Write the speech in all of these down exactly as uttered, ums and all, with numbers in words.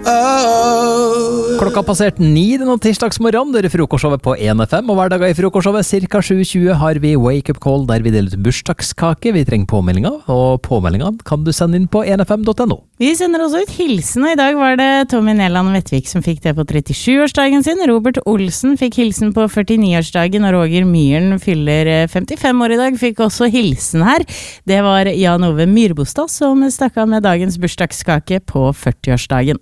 Klokka passert ni denne tirsdagsmorgen, det er frokostshowet på en F M, og hverdager i frokostshowet cirka sju tjue har vi Wake Up Call, der vi deler ut bursdagskake. Vi trenger påmeldinger, og påmeldingene kan du sende inn på en f m punktum no. Vi sender også ut hilsen, og i dag var det Tommy Nelland Vettvik som fikk det på trettisjuårsdagen sin. Robert Olsen fikk hilsen på førtiniårsdagen, og Roger Myhren fyller femtifem år i dag, fikk også hilsen her. Det var Jan Ove Myrbostad som stakk av med dagens bursdagskake på førtiårsdagen.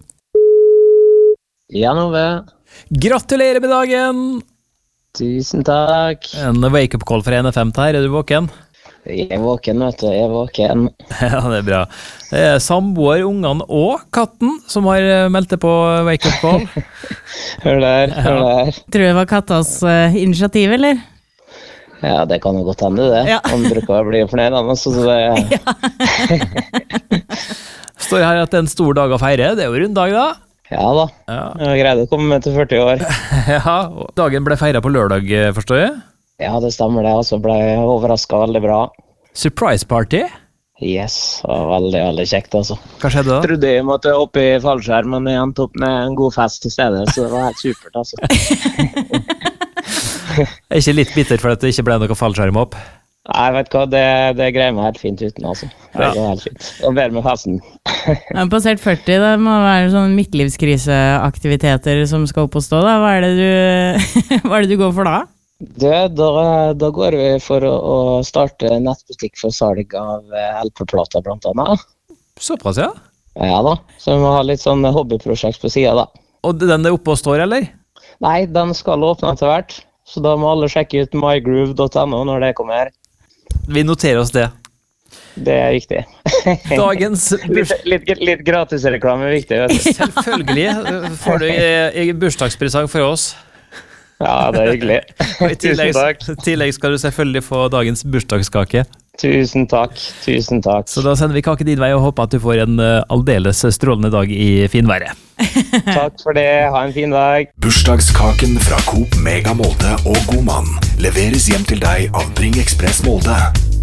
Jan Ove. Gratulerer med dagen! Tusen takk. En wake-up call fra en F M her, er du våken? Jeg er våken, vet du, jeg er våken. Ja, det er bra. Det er samboer, ungene og katten som har meldt det på wake-up call. Hør der, hør der. Tror du det var kattas uh, initiativ, eller? Ja, det kan jo godt hende det. Ja. Han bruker å bli fornøyd, så det... Ja. Står her at det er en stor dag å feire, det er jo runddag da. Ja da, Ja. jeg greide å komme med til førti år. Ja, og dagen ble feiret på lørdag, forstår jeg? Ja, det stemmer det, og så ble jeg overrasket veldig bra. Surprise party? Yes, det var veldig, veldig kjekt altså. Hva skjedde da? Jeg trodde jeg måtte opp i fallskjerm, men jeg endte opp med en god fest i stedet, så det var helt supert altså. Er ikke litt bitter for at det ikke ble noe fallskjerm opp? Nei, vet du hva, det, det greier meg helt fint uten altså. Det Ja. går helt fint. Og bedre med festen. Jeg har passert førti, det må være sånne midtlivskriseaktiviteter som skal opp og stå da. Hva er det du, hva er det du går for da? Du, da, da går vi for å, å starte nettbutikk for salg av L P-plater blant annet. Såpass, ja. Ja da, så vi må ha litt sånn hobbyprosjekt på siden da. Og den er oppe og står, eller? Nei, den skal åpne etter hvert, så da må alle sjekke ut mygroove punktum no når det kommer. Vi noterer oss det. Det er viktig. Dagens burs... litt, litt, litt gratisreklame er viktig, vet du. Selvfølgelig får du i bursdagspresang for oss. Ja, det er hyggelig. Og i tillegg, Tusen takk. i tillegg skal du selvfølgelig få dagens bursdagskake. Tusen takk, tusen takk. Så da sender vi kake din vei og håper at du får en uh, aldeles strålende dag i finværet. Takk for det, ha en fin dag. Bursdagskaken fra Coop Mega Molde og Godmann leveres hjem til deg av Bring Express Molde.